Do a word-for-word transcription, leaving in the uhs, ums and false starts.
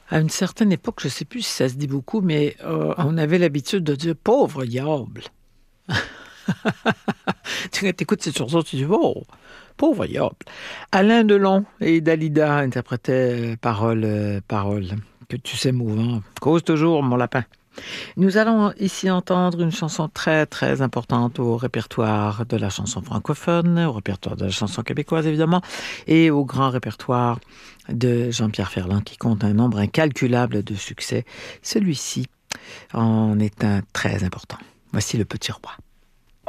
À une certaine époque, je ne sais plus si ça se dit beaucoup, mais euh, on avait l'habitude de dire pauvre diable. Tu écoutes cette chanson, tu dis oh, pauvre diable. Alain Delon et Dalida interprétaient euh, paroles, euh, paroles que tu sais mouvant. Cause toujours, mon lapin. Nous allons ici entendre une chanson très très importante au répertoire de la chanson francophone, au répertoire de la chanson québécoise évidemment, et au grand répertoire de Jean-Pierre Ferland qui compte un nombre incalculable de succès. Celui-ci en est un très important. Voici Le Petit Roi.